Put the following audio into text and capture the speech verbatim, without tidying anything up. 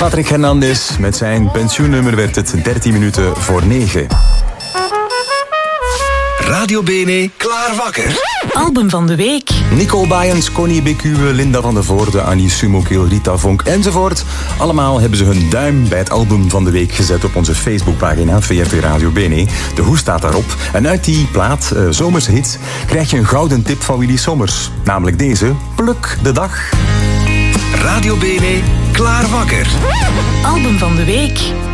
Patrick Hernandez met zijn pensioennummer werd het dertien minuten voor negen. Radio Bene, klaar wakker. Album van de week. Nicole Bayens, Connie Becuwe, Linda van der Voorde, Annie Sumokil, Rita Vonk enzovoort. Allemaal hebben ze hun duim bij het album van de week gezet op onze Facebookpagina V R T Radio Bene. De Hoe staat daarop. En uit die plaat, uh, Zomerse hits, krijg je een gouden tip van Willy Sommers. Namelijk deze, Pluk de dag. Radio Bene, klaar wakker. Album van de week.